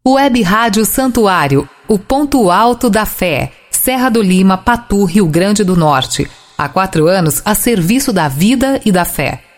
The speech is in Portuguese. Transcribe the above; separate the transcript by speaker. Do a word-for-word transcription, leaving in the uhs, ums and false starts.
Speaker 1: Web Rádio Santuário, o ponto alto da fé. Serra do Lima, Patu, Rio Grande do Norte. Há quatro anos a serviço da vida e da fé.